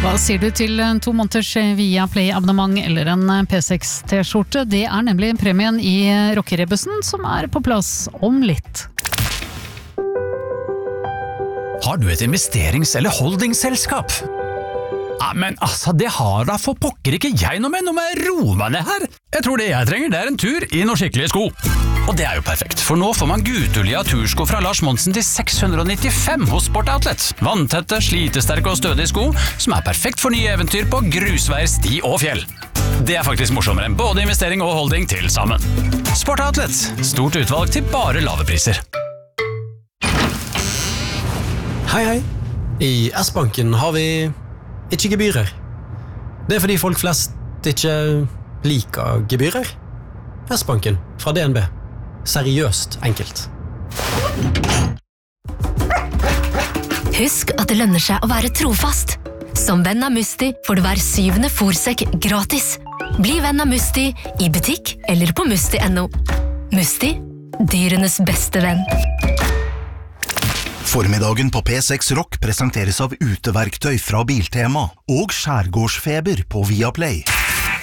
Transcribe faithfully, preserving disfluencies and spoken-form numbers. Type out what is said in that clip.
Hva sier du til to måneders Viaplay-abonnement eller en P seks T-skjorte? Det er nemlig premien i rockerebussen som er på plass om litt. Har du et investerings- eller holdingselskap? Ja, men altså, det har da for pokker ikke jeg noe med, noe med ro meg ned her. Jeg tror det jeg trenger, det er en tur i noen skikkelige sko. Og det er jo perfekt, for nå får man Gutulia tursko fra Lars Monsen til seks hundre nittifem hos Sport Outlet. Vanntette, slitesterke og stødige sko, som er perfekt for nye eventyr på grusveier, sti og fjell. Det er faktisk morsommere enn både investering og holding til sammen. Sport Outlet, stort utvalg til bare lave priser. Hei, hei. I S-banken har vi ikke gebyrer. Det er fordi folk flest ikke liker gebyrer. S-banken fra D N B. Seriøst enkelt. Husk at det lønner seg å være trofast. Som venn av Musti får du hver syvende fôrsekk gratis. Bli venn av Musti i butikk eller på musti punktum no. Musti, dyrenes beste venn. Formiddagen på P seks Rock presenteres av uteverktøy fra Biltema og Skjærgårdsfeber på Viaplay.